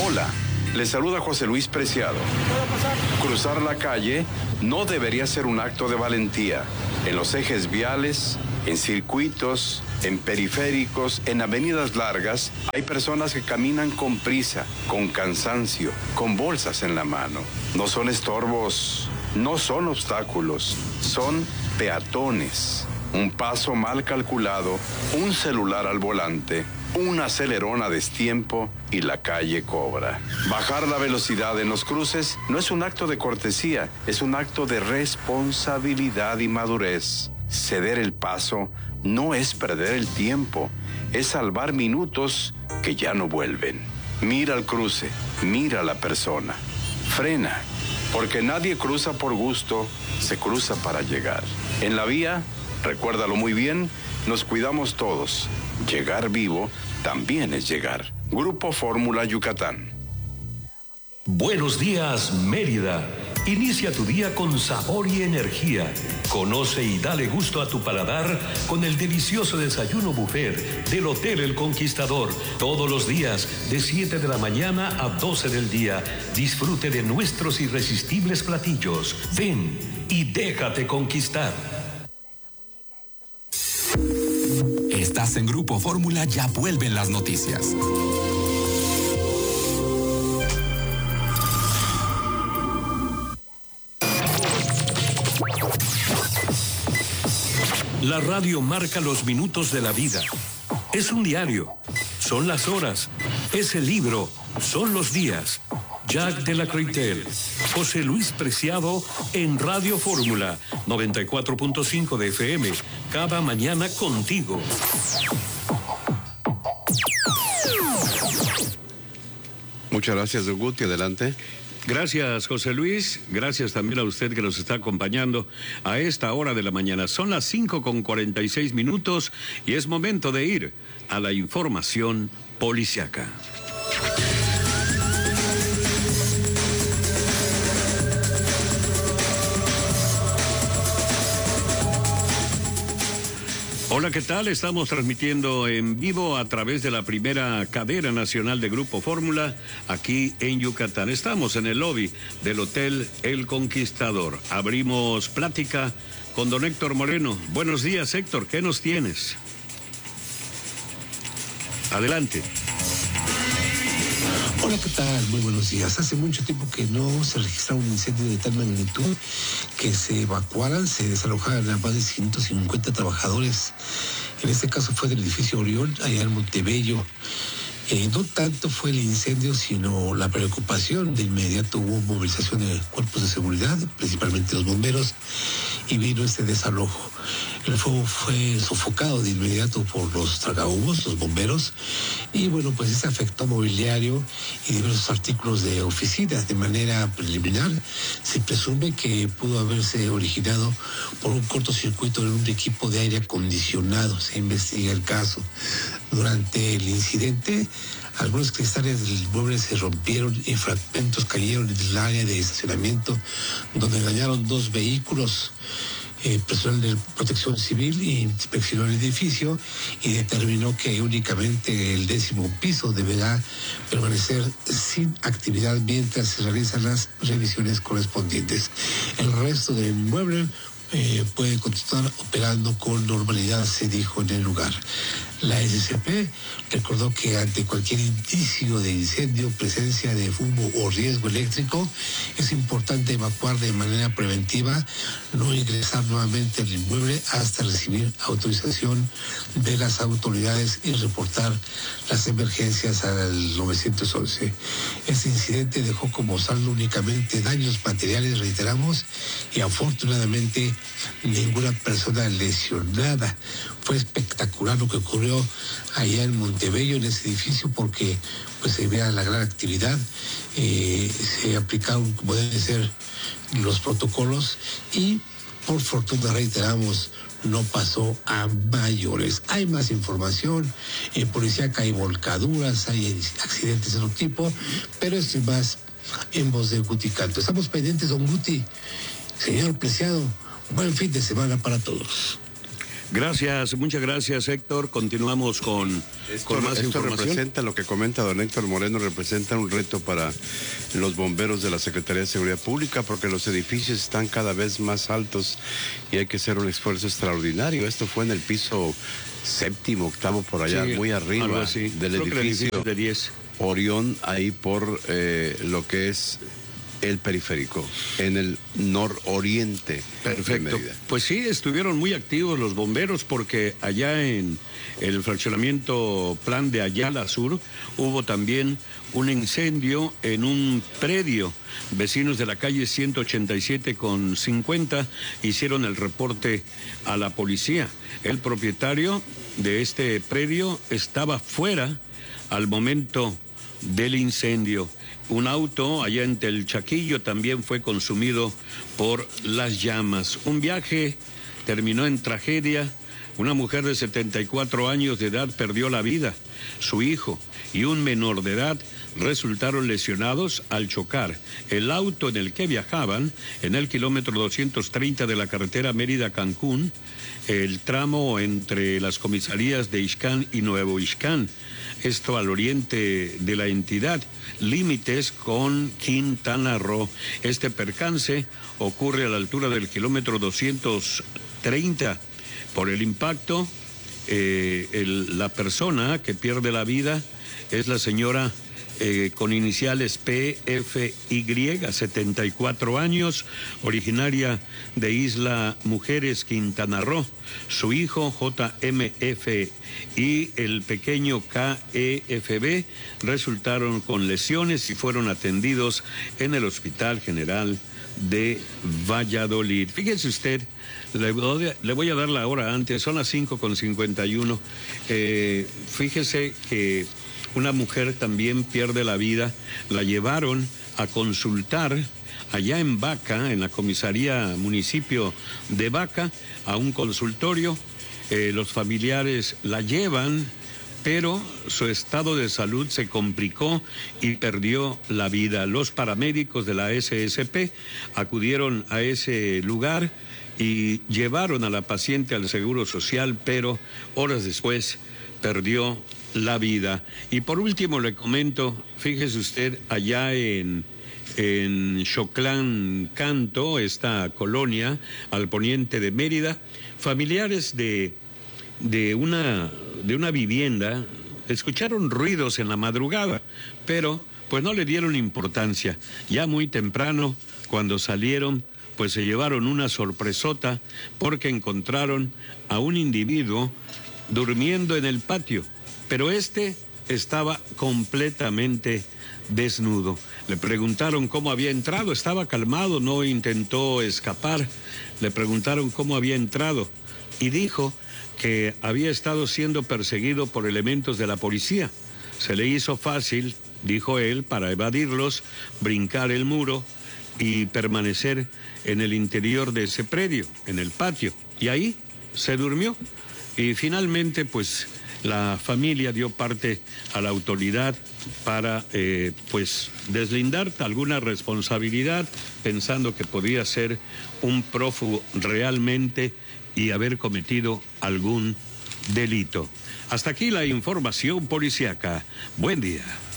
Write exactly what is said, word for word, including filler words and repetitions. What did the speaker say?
Hola, les saluda José Luis Preciado. Cruzar la calle no debería ser un acto de valentía. En los ejes viales, en circuitos, en periféricos, en avenidas largas, hay personas que caminan con prisa, con cansancio, con bolsas en la mano. No son estorbos, no son obstáculos, son peatones. Un paso mal calculado, un celular al volante, un acelerón a destiempo y la calle cobra. Bajar la velocidad en los cruces no es un acto de cortesía, es un acto de responsabilidad y madurez. Ceder el paso no es perder el tiempo, es salvar minutos que ya no vuelven. Mira el cruce, mira a la persona. Frena, porque nadie cruza por gusto, se cruza para llegar. En la vía, recuérdalo muy bien, nos cuidamos todos. Llegar vivo también es llegar. Grupo Fórmula Yucatán. Buenos días, Mérida. Inicia tu día con sabor y energía. Conoce y dale gusto a tu paladar con el delicioso desayuno buffet del Hotel El Conquistador. Todos los días, de siete de la mañana a doce del día. Disfrute de nuestros irresistibles platillos. Ven y déjate conquistar. Estás en Grupo Fórmula, ya vuelven las noticias. La radio marca los minutos de la vida. Es un diario, son las horas, es el libro, son los días. Jack de la Croitel, José Luis Preciado en Radio Fórmula noventa y cuatro punto cinco de F M, cada mañana contigo. Muchas gracias, Don Guti, adelante. Gracias, José Luis. Gracias también a usted que nos está acompañando a esta hora de la mañana. Son las cinco con cuarenta y seis minutos y es momento de ir a la información policiaca. Hola, ¿qué tal? Estamos transmitiendo en vivo a través de la primera cadena nacional de Grupo Fórmula aquí en Yucatán. Estamos en el lobby del Hotel El Conquistador. Abrimos plática con don Héctor Moreno. Buenos días, Héctor. ¿Qué nos tienes? Adelante. Hola, ¿qué tal? Muy buenos días. Hace mucho tiempo que no se registraba un incendio de tal magnitud que se evacuaran, se desalojaran a más de ciento cincuenta trabajadores. En este caso fue del edificio Oriol, allá en Montebello. Eh, no tanto fue el incendio, sino la preocupación. De inmediato hubo movilización de cuerpos de seguridad, principalmente los bomberos, y vino este desalojo. El fuego fue sofocado de inmediato por los tragahumos, los bomberos, y bueno, pues este afectó mobiliario y diversos artículos de oficina. De manera preliminar, se presume que pudo haberse originado por un cortocircuito en un equipo de aire acondicionado. Se investiga el caso. Durante el incidente, algunos cristales del inmueble se rompieron y fragmentos cayeron en el área de estacionamiento, donde dañaron dos vehículos. Eh, personal de Protección Civil inspeccionó el edificio y determinó que únicamente el décimo piso deberá permanecer sin actividad mientras se realizan las revisiones correspondientes. El resto del inmueble eh, puede continuar operando con normalidad, se dijo en el lugar. La S C P recordó que ante cualquier indicio de incendio, presencia de humo o riesgo eléctrico, es importante evacuar de manera preventiva, no ingresar nuevamente al inmueble hasta recibir autorización de las autoridades y reportar las emergencias al nueve once. Este incidente dejó como saldo únicamente daños materiales, reiteramos, y afortunadamente ninguna persona lesionada. Fue espectacular lo que ocurrió allá en Montebello, en ese edificio, porque pues se vea la gran actividad, eh, se aplicaron como deben ser los protocolos y por fortuna, reiteramos, no pasó a mayores. Hay más información, en policíaca hay volcaduras, hay accidentes de otro tipo, pero esto y más en voz de Guti Canto. Estamos pendientes, don Guti. Señor Preciado, buen fin de semana para todos. Gracias, muchas gracias, Héctor. Continuamos con, Esto, con más esto información. representa, lo que comenta don Héctor Moreno, representa un reto para los bomberos de la Secretaría de Seguridad Pública, porque los edificios están cada vez más altos y hay que hacer un esfuerzo extraordinario. Esto fue en el piso séptimo, octavo, por allá, Sí, muy algo arriba así. del Creo que el edificio edificio de diez. Orión, ahí por eh, lo que es el periférico, en el nororiente. Perfecto. De Mérida. Pues sí, estuvieron muy activos los bomberos porque allá en el fraccionamiento Plan de Ayala Sur hubo también un incendio en un predio. Vecinos de la calle ciento ochenta y siete con cincuenta hicieron el reporte a la policía. El propietario de este predio estaba fuera al momento del incendio. Un auto allá en Telchaquillo también fue consumido por las llamas. Un viaje terminó en tragedia. Una mujer de setenta y cuatro años de edad perdió la vida. Su hijo y un menor de edad resultaron lesionados al chocar el auto en el que viajaban en el kilómetro doscientos treinta de la carretera Mérida-Cancún, el tramo entre las comisarías de Ixcán y Nuevo Ixcán. Esto al oriente de la entidad, límites con Quintana Roo. Este percance ocurre a la altura del kilómetro doscientos treinta. Por el impacto, eh, el, la persona que pierde la vida es la señora eh, con iniciales P F Y, setenta y cuatro años, originaria de Isla Mujeres, Quintana Roo. Su hijo J M F y el pequeño K E F B resultaron con lesiones y fueron atendidos en el Hospital General de Valladolid. Fíjese usted, le voy a, le voy a dar la hora antes, son las cinco con cincuenta y uno. Eh, fíjese que una mujer también pierde la vida, la llevaron a consultar allá en Vaca, en la comisaría municipio de Vaca, a un consultorio. Eh, los familiares la llevan, pero su estado de salud se complicó y perdió la vida. Los paramédicos de la S S P acudieron a ese lugar y llevaron a la paciente al Seguro Social, pero horas después perdió la vida. Y por último le comento, fíjese usted, allá en, en Xoclán Canto, esta colonia al poniente de Mérida, familiares de, de, una, de una vivienda escucharon ruidos en la madrugada, pero pues no le dieron importancia. Ya muy temprano, cuando salieron, pues se llevaron una sorpresota porque encontraron a un individuo durmiendo en el patio, pero este estaba completamente desnudo. Le preguntaron cómo había entrado, estaba calmado, no intentó escapar. Le preguntaron cómo había entrado y dijo que había estado siendo perseguido por elementos de la policía. Se le hizo fácil, dijo él, para evadirlos, brincar el muro y permanecer en el interior de ese predio, en el patio, y ahí se durmió. Y finalmente, pues, la familia dio parte a la autoridad para, eh, pues, deslindar alguna responsabilidad, pensando que podía ser un prófugo realmente y haber cometido algún delito. Hasta aquí la información policíaca. Buen día.